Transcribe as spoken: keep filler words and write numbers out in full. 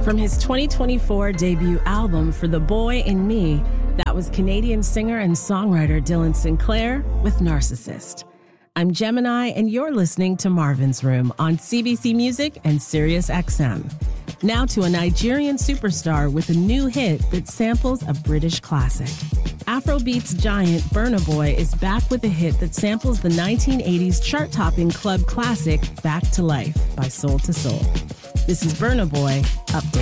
From his twenty twenty-four debut album For the Boy in Me, that was Canadian singer and songwriter Dylan Sinclair with Narcissist. I'm Gemini, and you're listening to Marvin's Room on C B C Music and Sirius X M. Now to a Nigerian superstar with a new hit that samples a British classic. Afrobeats giant Burna Boy is back with a hit that samples the nineteen eighties chart-topping club classic Back to Life by Soul to Soul. This is Burna Boy, Update.